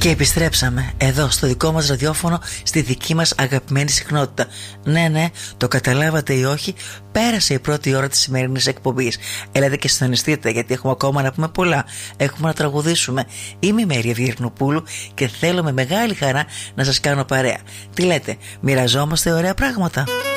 Και επιστρέψαμε εδώ στο δικό μας ραδιόφωνο, στη δική μας αγαπημένη συχνότητα. Ναι, το καταλάβατε ή όχι, πέρασε η πρώτη ώρα της σημερινής εκπομπής. Έλατε και συντονιστείτε, γιατί έχουμε ακόμα να πούμε πολλά. Έχουμε να τραγουδήσουμε. Είμαι η Μέρια Βιερνοπούλου και θέλω με μεγάλη χαρά να σας κάνω παρέα. Τι λέτε, μοιραζόμαστε ωραία πράγματα?